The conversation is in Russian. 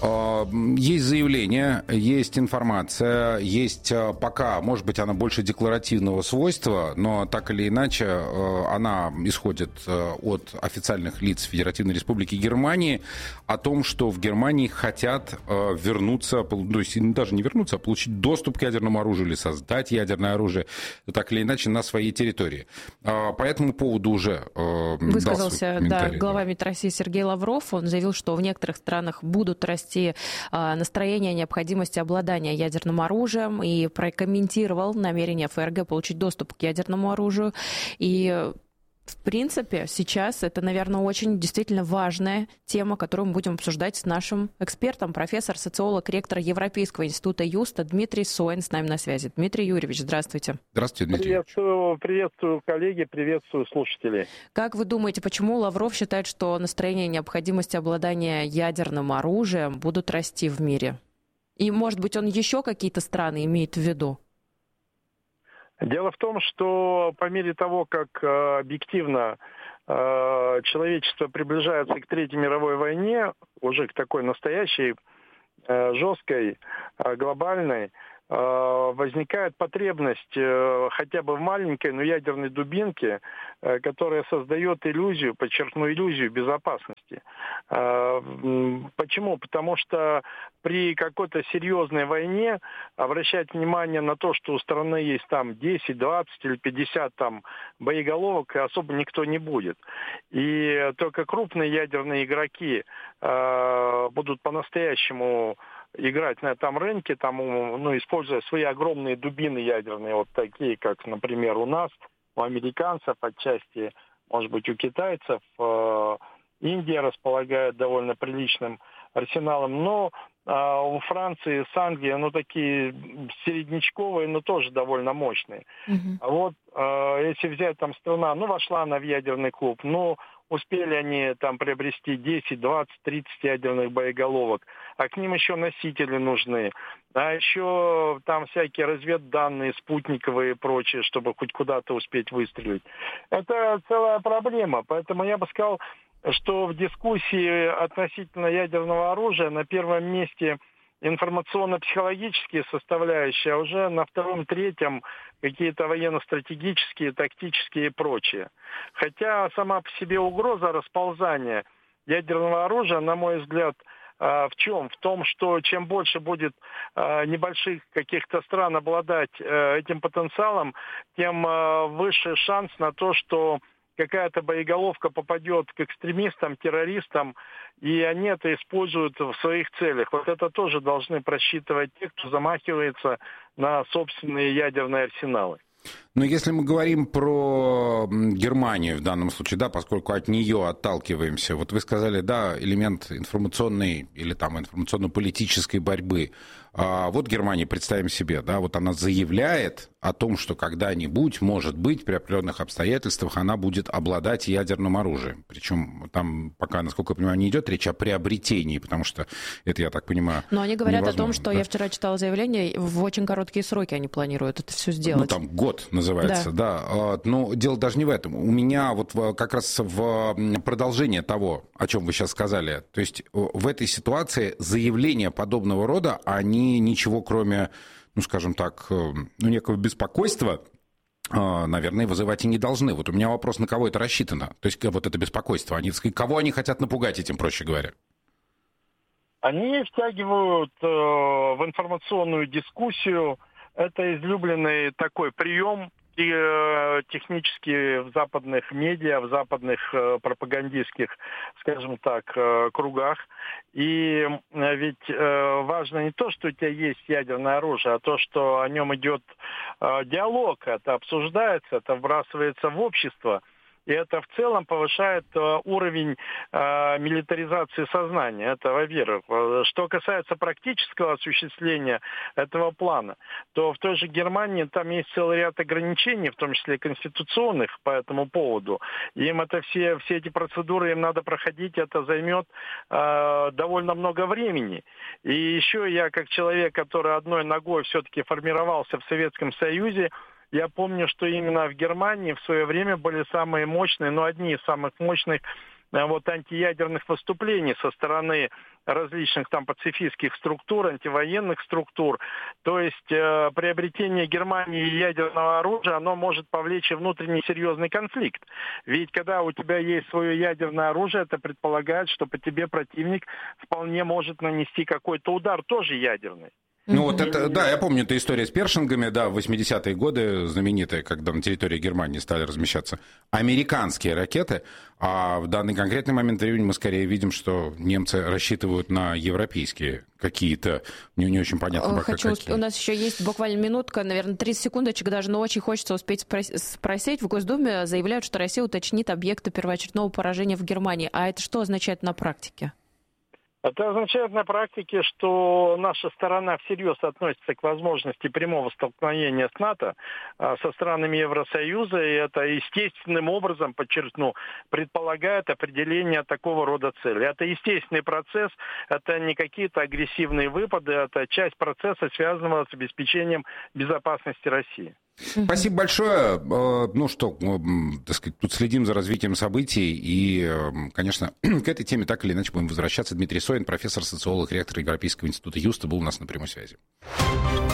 Есть заявление, есть информация, есть пока, может быть, она больше декларативного свойства, но так или иначе она исходит от официальных лиц Федеративной Республики Германии о том, что в Германии хотят вернуться, то есть даже не вернуться, а получить доступ к ядерному оружию или создать ядерное оружие, так или иначе, на своей территории. По этому поводу уже высказался глава МИД России Сергей Лавров. Он заявил, что в некоторых странах будут расти настроение о необходимости обладания ядерным оружием, и прокомментировал намерение ФРГ получить доступ к ядерному оружию. И в принципе, сейчас это, наверное, очень действительно важная тема, которую мы будем обсуждать с нашим экспертом, профессор, социолог, ректор Европейского института Юста Дмитрий Соин с нами на связи. Дмитрий Юрьевич, здравствуйте. Здравствуйте, Дмитрий Юрьевич. Приветствую, коллеги, приветствую слушателей. Как вы думаете, почему Лавров считает, что настроение необходимости обладания ядерным оружием будут расти в мире? И, может быть, он еще какие-то страны имеет в виду? Дело в том, что по мере того, как объективно человечество приближается к Третьей мировой войне, уже к такой настоящей, жесткой, глобальной, возникает потребность хотя бы в маленькой, но ядерной дубинке, которая создает иллюзию, подчеркну, иллюзию безопасности. Почему? Потому что при какой-то серьезной войне обращать внимание на то, что у страны есть там 10, 20 или 50 там боеголовок, особо никто не будет. И только крупные ядерные игроки будут по-настоящему играть на этом рынке, там, используя свои огромные дубины ядерные, вот такие, как, например, у нас, у американцев, отчасти, может быть, у китайцев. Индия располагает довольно приличным арсеналом, но у Франции с Англией, такие середнячковые, но тоже довольно мощные. А вот если взять там страна, вошла она в ядерный клуб, успели они там приобрести 10, 20, 30 ядерных боеголовок, а к ним еще носители нужны. А еще там всякие разведданные, спутниковые и прочее, чтобы хоть куда-то успеть выстрелить. Это целая проблема. Поэтому я бы сказал, что в дискуссии относительно ядерного оружия на первом месте информационно-психологические составляющие, а уже на втором, третьем какие-то военно-стратегические, тактические и прочее. Хотя сама по себе угроза расползания ядерного оружия, на мой взгляд, в чем? В том, что чем больше будет небольших каких-то стран обладать этим потенциалом, тем выше шанс на то, что какая-то боеголовка попадет к экстремистам, террористам, и они это используют в своих целях. Вот это тоже должны просчитывать те, кто замахивается на собственные ядерные арсеналы. Но если мы говорим про Германию в данном случае, да, поскольку от нее отталкиваемся, вот вы сказали, да, элемент информационной или там информационно-политической борьбы. Вот Германия, представим себе, да, вот она заявляет о том, что когда-нибудь, может быть, при определенных обстоятельствах она будет обладать ядерным оружием. Причем там пока, насколько я понимаю, не идет речь о приобретении, потому что это, я так понимаю, но они говорят невозможно, о том, что да? Я вчера читала заявление, в очень короткие сроки они планируют это все сделать. Там год называется, да. Но дело даже не в этом. У меня вот как раз в продолжение того, о чем вы сейчас сказали, то есть в этой ситуации заявления подобного рода, они ничего кроме, скажем так, некого беспокойства, наверное, вызывать и не должны. Вот у меня вопрос, на кого это рассчитано? То есть вот это беспокойство, кого они хотят напугать этим, проще говоря? Они втягивают в информационную дискуссию. Это излюбленный такой прием технически в западных медиа, в западных пропагандистских, скажем так, кругах. И ведь важно не то, что у тебя есть ядерное оружие, а то, что о нем идет диалог, это обсуждается, это вбрасывается в общество. И это в целом повышает уровень милитаризации сознания. Это, во-первых. Что касается практического осуществления этого плана, то в той же Германии там есть целый ряд ограничений, в том числе конституционных по этому поводу. Им это все эти процедуры им надо проходить, это займет довольно много времени. И еще я, как человек, который одной ногой все-таки формировался в Советском Союзе, я помню, что именно в Германии в свое время были самые мощные, одни из самых мощных вот антиядерных выступлений со стороны различных там пацифистских структур, антивоенных структур. То есть приобретение Германии ядерного оружия, оно может повлечь и внутренний серьезный конфликт. Ведь когда у тебя есть свое ядерное оружие, это предполагает, что по тебе противник вполне может нанести какой-то удар, тоже ядерный. Ну вот это, да, я помню эту историю с першингами, да, в 80-е годы знаменитая, когда на территории Германии стали размещаться американские ракеты, а в данный конкретный момент времени мы скорее видим, что немцы рассчитывают на европейские какие-то, не очень понятно пока какие. У нас еще есть буквально минутка, наверное, 30 секундочек даже, но очень хочется успеть спросить. В Госдуме заявляют, что Россия уточнит объекты первоочередного поражения в Германии. А это что означает на практике? Это означает на практике, что наша сторона всерьез относится к возможности прямого столкновения с НАТО со странами Евросоюза, и это естественным образом, подчеркну, предполагает определение такого рода цели. Это естественный процесс, это не какие-то агрессивные выпады, это часть процесса, связанного с обеспечением безопасности России. Спасибо большое. Ну что, так сказать, тут следим за развитием событий и, конечно, к этой теме так или иначе будем возвращаться. Дмитрий Соин, профессор, социолог, ректор Европейского института Юста, был у нас на прямой связи.